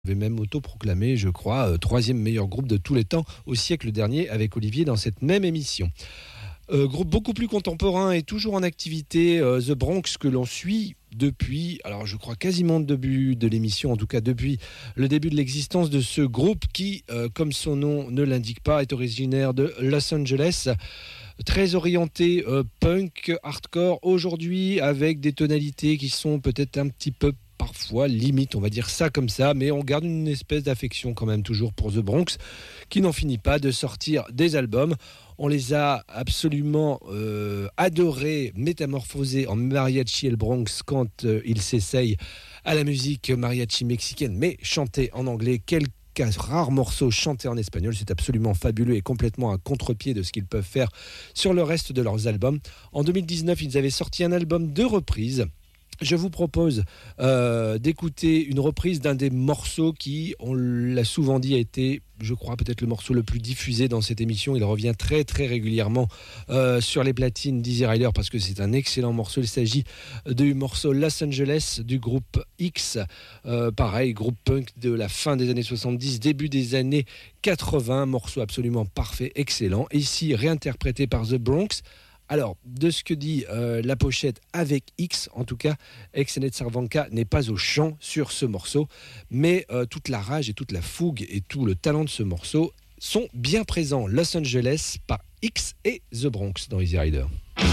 avait même autoproclamé, je crois, troisième meilleur groupe de tous les temps au siècle dernier avec Olivier dans cette même émission. Groupe beaucoup plus contemporain et toujours en activité, The Bronx, que l'on suit depuis, alors je crois quasiment le début de l'émission, en tout cas depuis le début de l'existence de ce groupe qui, comme son nom ne l'indique pas, est originaire de Los Angeles. Très orienté punk, hardcore, aujourd'hui avec des tonalités qui sont peut-être un petit peu parfois limite, on va dire ça comme ça, mais on garde une espèce d'affection quand même toujours pour The Bronx, qui n'en finit pas de sortir des albums. On les a absolument adorés, métamorphosés en mariachi El Bronx quand ils s'essayent à la musique mariachi mexicaine, mais chantés en anglais. Quelques rares morceaux chantés en espagnol, c'est absolument fabuleux et complètement à contre-pied de ce qu'ils peuvent faire sur le reste de leurs albums. En 2019, ils avaient sorti un album de reprise. Je vous propose d'écouter une reprise d'un des morceaux qui, on l'a souvent dit, a été, je crois, peut-être le morceau le plus diffusé dans cette émission. Il revient très très régulièrement sur les platines d'Easy Rider parce que c'est un excellent morceau. Il s'agit du morceau Los Angeles du groupe X. Pareil, groupe punk de la fin des années 70, début des années 80. Morceau absolument parfait, excellent. Ici, réinterprété par The Bronx. Alors, de ce que dit la pochette avec X, en tout cas, Exenet Cervenka n'est pas au chant sur ce morceau, mais toute la rage et toute la fougue et tout le talent de ce morceau sont bien présents. Los Angeles par X et The Bronx dans Easy Rider.